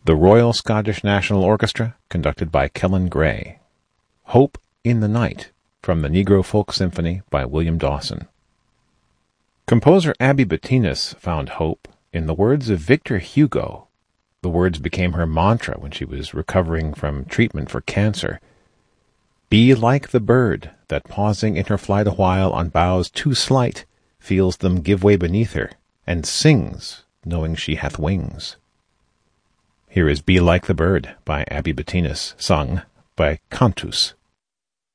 The Royal Scottish National Orchestra, conducted by Kellen Gray. Hope in the Night, from the Negro Folk Symphony by William Dawson. Composer Abby Bettinas found hope in the words of Victor Hugo. The words became her mantra when she was recovering from treatment for cancer. Be like the bird that, pausing in her flight awhile on boughs too slight, feels them give way beneath her, and sings, knowing she hath wings. Here is Be Like the Bird by Abby Bettinas, sung by Cantus.